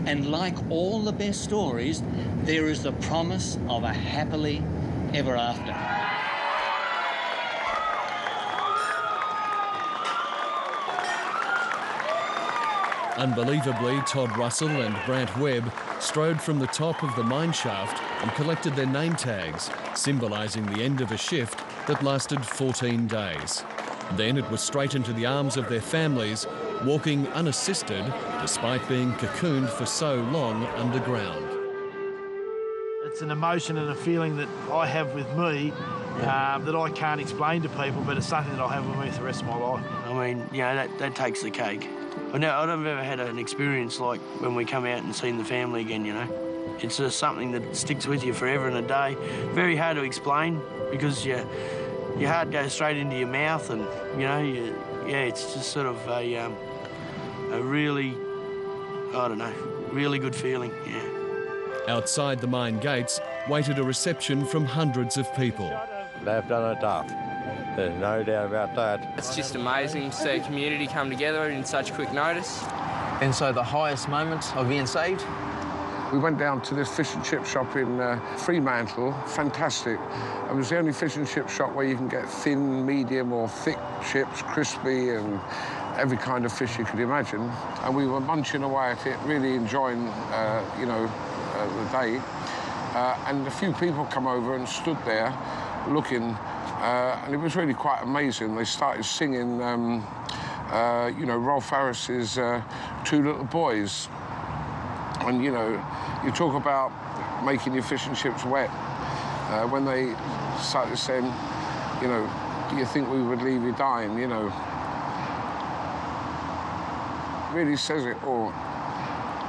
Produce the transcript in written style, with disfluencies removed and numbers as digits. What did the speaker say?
And like all the best stories, there is the promise of a happily ever after. Unbelievably, Todd Russell and Brant Webb strode from the top of the mine shaft and collected their name tags, symbolising the end of a shift that lasted 14 days. Then it was straight into the arms of their families, walking unassisted despite being cocooned for so long underground. It's an emotion and a feeling that I have with me that I can't explain to people, but it's something that I'll have with me for the rest of my life. I mean, you know, that takes the cake. I've never had an experience like when we come out and seen the family again, you know. It's just something that sticks with you forever and a day. Very hard to explain because your heart goes straight into your mouth and, you know, it's just sort of a really, I don't know, really good feeling, yeah. Outside the mine gates waited a reception from hundreds of people. They've done it up. There's no doubt about that. It's just amazing to see a community come together in such quick notice. And so the highest moment of being saved? We went down to this fish and chip shop in Fremantle. Fantastic. It was the only fish and chip shop where you can get thin, medium or thick chips, crispy and every kind of fish you could imagine. And we were munching away at it, really enjoying, the day. And a few people come over and stood there looking, and it was really quite amazing. They started singing, Rolf Harris's Two Little Boys. And, you know, you talk about making your fish and chips wet. When they started saying, you know, do you think we would leave you dying, you know? Really says it all.